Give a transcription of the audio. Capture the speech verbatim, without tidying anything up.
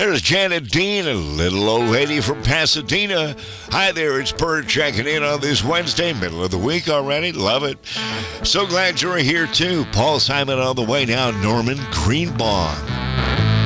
There's Janet Dean, a little old lady from Pasadena. Hi there, it's Bert checking in on this Wednesday, middle of the week already. Love it. So glad you're here too. Paul Simon on the way now, Norman Greenbaum.